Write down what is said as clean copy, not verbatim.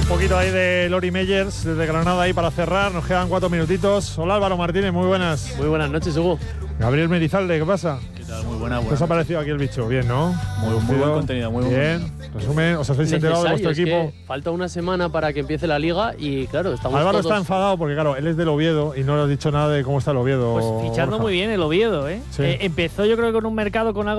poquito ahí de Lori Meyers desde Granada ahí para cerrar. Nos quedan 4 minutitos. Hola Álvaro Martínez, muy buenas. Muy buenas noches, Hugo. Gabriel Merizalde, ¿qué pasa? ¿Qué tal? Muy buena. ¿Qué os ha parecido aquí el bicho? Bien, ¿no? Muy buen contenido, muy bien. Resumen, ¿os habéis enterado de vuestro equipo? Falta una semana para que empiece la liga y claro, estamos Álvaro todos... está enfadado porque claro, él es del Oviedo y no le has dicho nada de cómo está el Oviedo. Pues fichando Borja. muy bien el Oviedo, ¿eh? Sí. Empezó yo creo con un mercado con algo